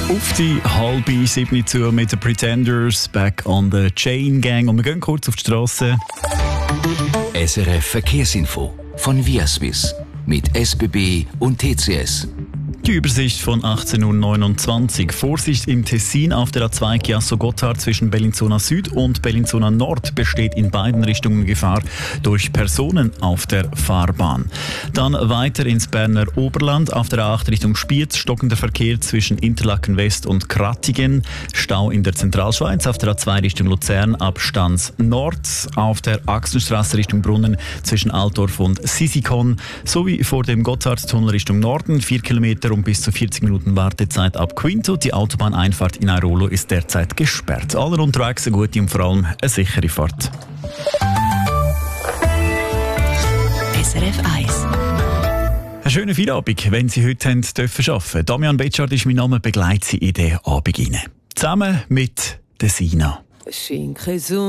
Auf die 6:30 zu mit den Pretenders, Back on the Chain Gang. Und wir gehen kurz auf die Strasse. SRF Verkehrsinfo von Viaswiss mit SBB und TCS. Die Übersicht von 18:29 Uhr. Vorsicht im Tessin auf der A2 Chiasso-Gotthard zwischen Bellinzona Süd und Bellinzona Nord besteht in beiden Richtungen Gefahr durch Personen auf der Fahrbahn. Dann weiter ins Berner Oberland auf der A8 Richtung Spiez, stockender Verkehr zwischen Interlaken West und Krattigen, Stau in der Zentralschweiz auf der A2 Richtung Luzern ab Stanz Nord, auf der Axenstrasse Richtung Brunnen zwischen Altdorf und Sisikon sowie vor dem Gotthardtunnel Richtung Norden 4 Kilometer und bis zu 40 Minuten Wartezeit ab Quinto. Die Autobahneinfahrt in Airolo ist derzeit gesperrt. Allen unterwegs eine gute und vor allem eine sichere Fahrt. SRF 1. Einen schönen Feierabend, wenn Sie heute arbeiten dürfen. Damian Betschart ist mein Name, begleite Sie in den Abend rein. Zusammen mit der Sina. Schinken